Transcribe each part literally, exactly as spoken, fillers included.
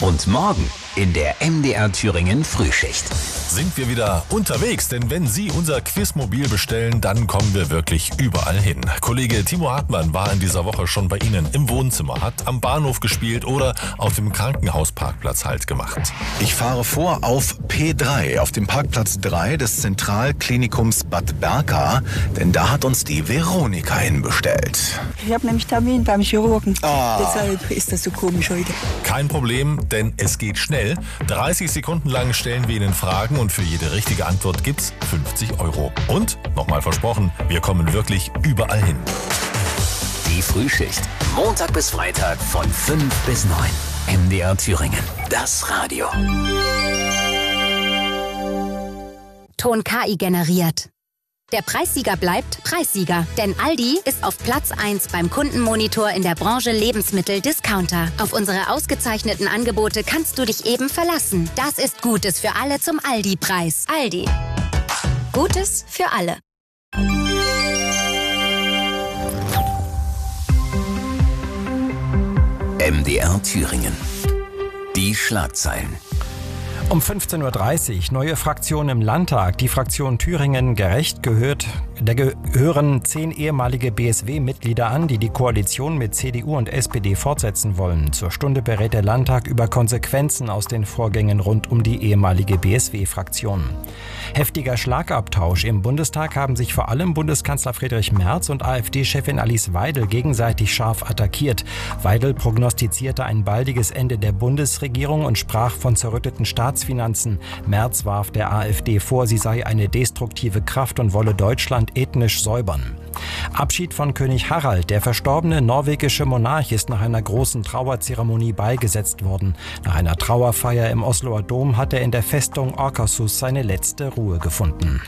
Und morgen in der M D R Thüringen Frühschicht sind wir wieder unterwegs, denn wenn Sie unser Quizmobil bestellen, dann kommen wir wirklich überall hin. Kollege Timo Hartmann war in dieser Woche schon bei Ihnen im Wohnzimmer, hat am Bahnhof gespielt oder auf dem Krankenhausparkplatz Halt gemacht. Ich fahre vor auf P drei, auf dem Parkplatz drei des Zentralklinikums Bad Berka, denn da hat uns die Veronika hinbestellt. Ich habe nämlich Termin beim Chirurgen, Ah. deshalb ist das so komisch heute. Kein Problem, denn es geht schnell. dreißig Sekunden lang stellen wir Ihnen Fragen und für jede richtige Antwort gibt's fünfzig Euro. Und, nochmal versprochen, wir kommen wirklich überall hin. Die Frühschicht. Montag bis Freitag von fünf bis neun. M D R Thüringen. Das Radio. Ton K I generiert. Der Preissieger bleibt Preissieger, denn Aldi ist auf Platz eins beim Kundenmonitor in der Branche Lebensmittel-Discounter. Auf unsere ausgezeichneten Angebote kannst du dich eben verlassen. Das ist Gutes für alle zum Aldi-Preis. Aldi. Gutes für alle. M D R Thüringen. Die Schlagzeilen. Um fünfzehn Uhr dreißig, neue Fraktion im Landtag. Die Fraktion Thüringen Gerecht gehört, der gehören zehn ehemalige B S W-Mitglieder an, die die Koalition mit C D U und S P D fortsetzen wollen. Zur Stunde berät der Landtag über Konsequenzen aus den Vorgängen rund um die ehemalige B S W-Fraktion. Heftiger Schlagabtausch. Im Bundestag haben sich vor allem Bundeskanzler Friedrich Merz und AfD-Chefin Alice Weidel gegenseitig scharf attackiert. Weidel prognostizierte ein baldiges Ende der Bundesregierung und sprach von zerrütteten Staatsfinanzen. Merz warf der AfD vor, sie sei eine destruktive Kraft und wolle Deutschland ethnisch säubern. Abschied von König Harald. Der verstorbene norwegische Monarch ist nach einer großen Trauerzeremonie beigesetzt worden. Nach einer Trauerfeier im Osloer Dom hat er in der Festung Akershus seine letzte Ruhe gefunden.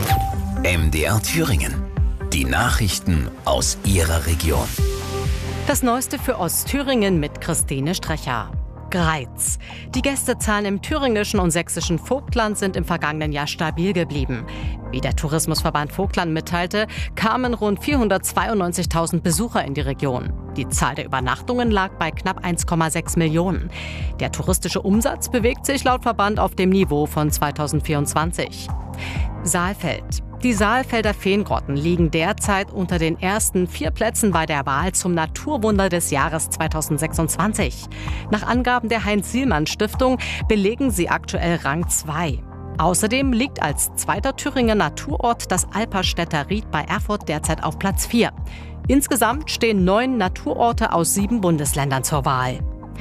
M D R Thüringen. Die Nachrichten aus Ihrer Region. Das Neueste für Ostthüringen mit Christine Strecher. Greiz. Die Gästezahlen im thüringischen und sächsischen Vogtland sind im vergangenen Jahr stabil geblieben. Wie der Tourismusverband Vogtland mitteilte, kamen rund vierhundertzweiundneunzigtausend Besucher in die Region. Die Zahl der Übernachtungen lag bei knapp eins Komma sechs Millionen. Der touristische Umsatz bewegt sich laut Verband auf dem Niveau von zweitausendvierundzwanzig. Saalfeld. Die Saalfelder Feengrotten liegen derzeit unter den ersten vier Plätzen bei der Wahl zum Naturwunder des Jahres zweitausendsechsundzwanzig. Nach Angaben der Heinz-Sielmann-Stiftung belegen sie aktuell Rang zwei. Außerdem liegt als zweiter Thüringer Naturort das Alperstädter Ried bei Erfurt derzeit auf Platz vier. Insgesamt stehen neun Naturorte aus sieben Bundesländern zur Wahl.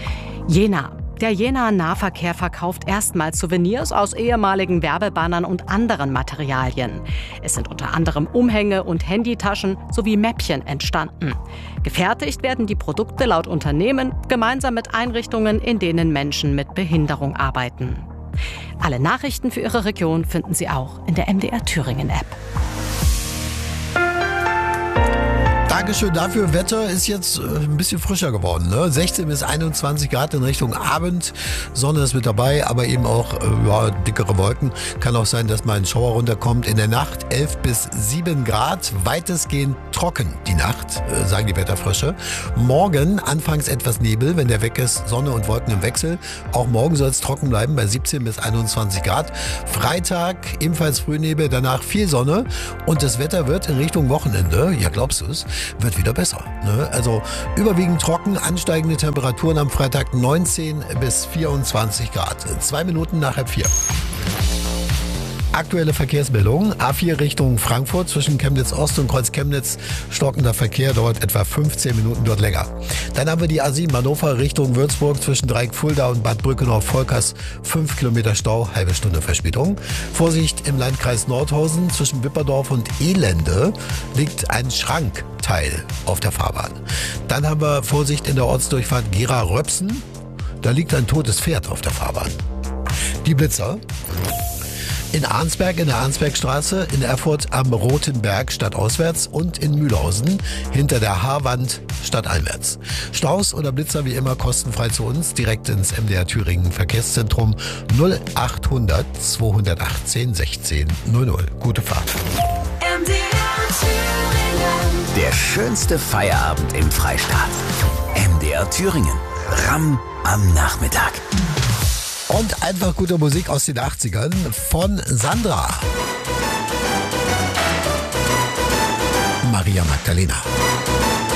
Jena. Der Jenaer Nahverkehr verkauft erstmals Souvenirs aus ehemaligen Werbebannern und anderen Materialien. Es sind unter anderem Umhänge und Handytaschen sowie Mäppchen entstanden. Gefertigt werden die Produkte laut Unternehmen gemeinsam mit Einrichtungen, in denen Menschen mit Behinderung arbeiten. Alle Nachrichten für Ihre Region finden Sie auch in der M D R Thüringen App. Dankeschön dafür. Wetter ist jetzt ein bisschen frischer geworden. Ne? sechzehn bis einundzwanzig Grad in Richtung Abend. Sonne ist mit dabei, aber eben auch ja, dickere Wolken. Kann auch sein, dass mal ein Schauer runterkommt. In der Nacht elf bis sieben Grad. Weitestgehend trocken die Nacht, sagen die Wetterfrösche. Morgen anfangs etwas Nebel. Wenn der weg ist, Sonne und Wolken im Wechsel. Auch morgen soll es trocken bleiben bei siebzehn bis einundzwanzig Grad. Freitag ebenfalls Frühnebel, danach viel Sonne. Und das Wetter wird in Richtung Wochenende, ja glaubst du es, wird wieder besser. Ne? Also überwiegend trocken, ansteigende Temperaturen am Freitag neunzehn bis vierundzwanzig Grad. Zwei Minuten nach halb vier. Aktuelle Verkehrsmeldung. A vier Richtung Frankfurt zwischen Chemnitz Ost und Kreuz Chemnitz. Stockender Verkehr, dauert etwa fünfzehn Minuten dort länger. Dann haben wir die A sieben Hannover Richtung Würzburg zwischen Dreieck Fulda und Bad Brückenhof-Volkers. fünf Kilometer Stau, halbe Stunde Verspätung. Vorsicht im Landkreis Nordhausen zwischen Wipperdorf und Elende liegt ein Schrankteil auf der Fahrbahn. Dann haben wir Vorsicht in der Ortsdurchfahrt Gera-Röpsen. Da liegt ein totes Pferd auf der Fahrbahn. Die Blitzer. In Arnsberg in der Arnsbergstraße, in Erfurt am Roten Berg stadtauswärts und in Mühlhausen hinter der Haarwand stadteinwärts. Staus oder Blitzer wie immer kostenfrei zu uns, direkt ins M D R Thüringen Verkehrszentrum null achthundert zweihundertachtzehn sechzehn null null. Gute Fahrt. M D R Thüringen. Der schönste Feierabend im Freistaat. M D R Thüringen. Ramm am Nachmittag. Und einfach gute Musik aus den achtzigern von Sandra. Maria Magdalena.